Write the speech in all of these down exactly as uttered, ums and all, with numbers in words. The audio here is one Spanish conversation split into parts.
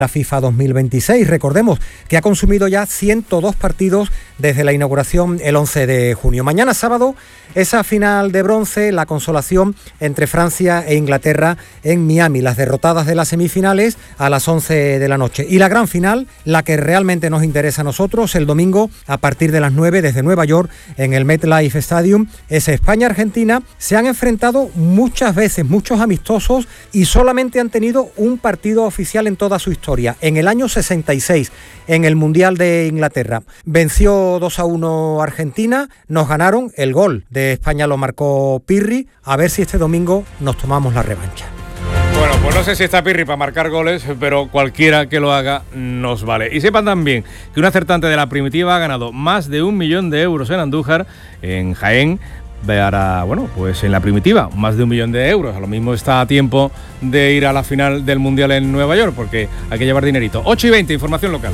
la FIFA dos mil veintiséis. Recordemos que ha consumido ya ciento dos partidos desde la inauguración el once de junio. Mañana sábado, esa final de bronce, la consolación entre Francia e Inglaterra en Miami. Las derrotadas de las semifinales a las once de la noche. Y la gran final, la que realmente nos interesa a nosotros, el domingo a partir de las nueve desde Nueva York en el MetLife Stadium. Es España-Argentina. Se han enfrentado muchas veces, muchos amistosos, y solamente han tenido un partido oficial en toda su historia. En el año sesenta y seis, en el Mundial de Inglaterra. Venció dos a uno Argentina, nos ganaron, el gol de España lo marcó Pirri. A ver si este domingo nos tomamos la revancha. Bueno, pues no sé si está Pirri para marcar goles, pero cualquiera que lo haga nos vale. Y sepan también que un acertante de la primitiva ha ganado más de un millón de euros en Andújar, en Jaén, para, bueno, pues en la primitiva, más de un millón de euros. A lo mismo está a tiempo de ir a la final del Mundial en Nueva York, porque hay que llevar dinerito. ocho y veinte, información local.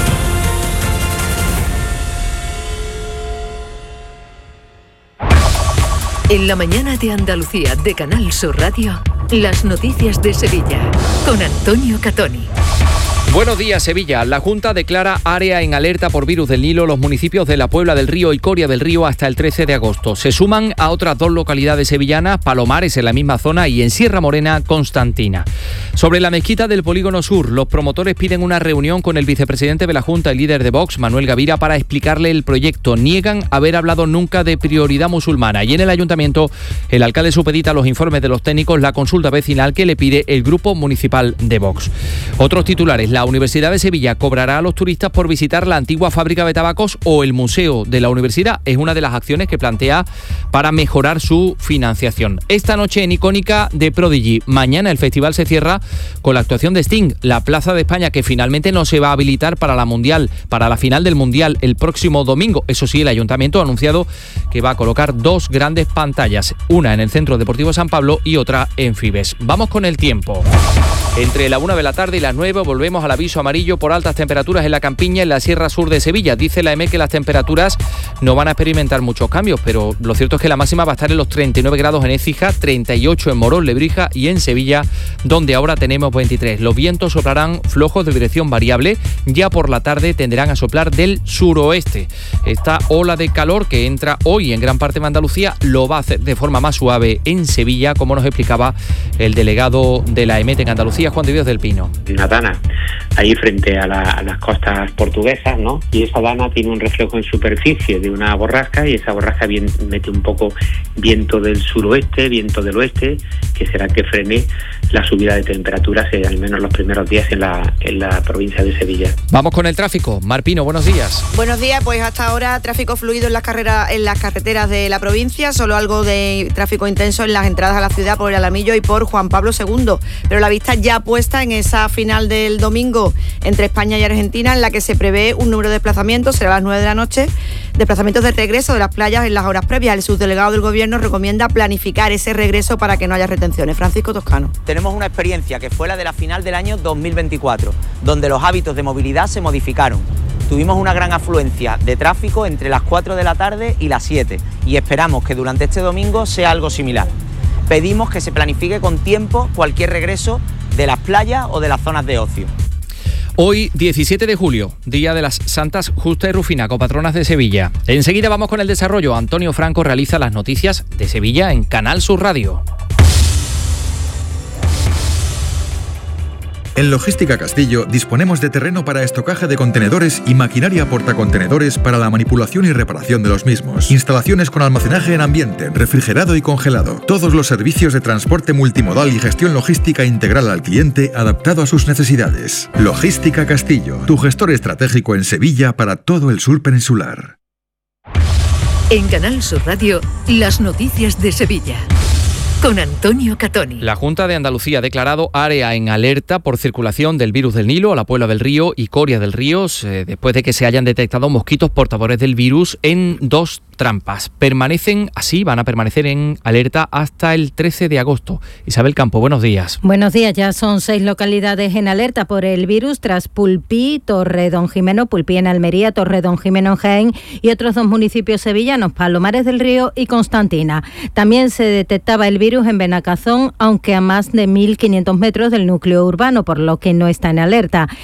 En la mañana de Andalucía de Canal Sur Radio, las noticias de Sevilla, con Antonio Catoni. Buenos días, Sevilla. La Junta declara área en alerta por virus del Nilo los municipios de La Puebla del Río y Coria del Río hasta el trece de agosto. Se suman a otras dos localidades sevillanas, Palomares en la misma zona y en Sierra Morena, Constantina. Sobre la mezquita del Polígono Sur, los promotores piden una reunión con el vicepresidente de la Junta y líder de Vox, Manuel Gavira, para explicarle el proyecto. Niegan haber hablado nunca de prioridad musulmana. Y en el ayuntamiento, el alcalde supedita los informes de los técnicos la consulta vecinal que le pide el grupo municipal de Vox. Otros titulares. La Universidad de Sevilla cobrará a los turistas por visitar la antigua fábrica de tabacos o el museo de la universidad. Es una de las acciones que plantea para mejorar su financiación. Esta noche en Icónica de Prodigy. Mañana el festival se cierra con la actuación de Sting. La Plaza de España, que finalmente no se va a habilitar para la mundial, para la final del mundial el próximo domingo. Eso sí, el ayuntamiento ha anunciado que va a colocar dos grandes pantallas, una en el Centro Deportivo San Pablo y otra en Fibes. Vamos con el tiempo. Entre la una de la tarde y las nueve volvemos al aviso amarillo por altas temperaturas en la campiña, en la Sierra Sur de Sevilla. Dice la E M E que las temperaturas no van a experimentar muchos cambios, pero lo cierto es que la máxima va a estar en los treinta y nueve grados en Écija, treinta y ocho en Morón, Lebrija y en Sevilla, donde ahora tenemos veintitrés. Los vientos soplarán flojos de dirección variable. Ya por la tarde tenderán a soplar del suroeste. Esta ola de calor que entra hoy en gran parte de Andalucía lo va a hacer de forma más suave en Sevilla, como nos explicaba el delegado de la E M E T en Andalucía, Juan de Dios del Pino. Una dana ahí frente a, la, a las costas portuguesas, ¿no? Y esa dana tiene un reflejo en superficie de una borrasca, y esa borrasca bien, mete un poco viento del suroeste, viento del oeste, que será que frene la subida de temperaturas, eh, al menos los primeros días en la, en la provincia de Sevilla. Vamos con el tráfico. Mar Pino, buenos días. Buenos días, pues hasta ahora tráfico fluido en las carreras, en las carreteras de la provincia, solo algo de tráfico intenso en las entradas a la ciudad por el Alamillo y por Juan Pablo segundo, pero la vista ya puesta en esa final del domingo entre España y Argentina, en la que se prevé un número de desplazamientos, será a las nueve de la noche, desplazamientos de regreso de las playas en las horas previas. El subdelegado del Gobierno recomienda planificar ese regreso para que no haya retenciones. Francisco Toscano. Tenemos una experiencia que fue la de la final del año dos mil veinticuatro, donde los hábitos de movilidad se modificaron. Tuvimos una gran afluencia de tráfico entre las cuatro de la tarde y las siete, y esperamos que durante este domingo sea algo similar. Pedimos que se planifique con tiempo cualquier regreso de las playas o de las zonas de ocio. Hoy, diecisiete de julio, Día de las Santas Justa y Rufina, copatronas de Sevilla. Enseguida vamos con el desarrollo. Antonio Franco realiza las noticias de Sevilla en Canal Sur Radio. En Logística Castillo disponemos de terreno para estocaje de contenedores y maquinaria portacontenedores para la manipulación y reparación de los mismos. Instalaciones con almacenaje en ambiente, refrigerado y congelado. Todos los servicios de transporte multimodal y gestión logística integral al cliente adaptado a sus necesidades. Logística Castillo, tu gestor estratégico en Sevilla para todo el sur peninsular. En Canal Sur Radio, las noticias de Sevilla. Con Antonio Catoni. La Junta de Andalucía ha declarado área en alerta por circulación del virus del Nilo a la Puebla del Río y Coria del Río, eh, después de que se hayan detectado mosquitos portadores del virus en dos trampas. Permanecen así, van a permanecer en alerta hasta el trece de agosto. Isabel Campo, buenos días. Buenos días, ya son seis localidades en alerta por el virus tras Pulpí, Torre Don Jimeno, Pulpí en Almería, Torre Don Jimeno en Jaén y otros dos municipios sevillanos, Palomares del Río y Constantina. También se detectaba el virus en Benacazón, aunque a más de mil quinientos metros del núcleo urbano, por lo que no está en alerta.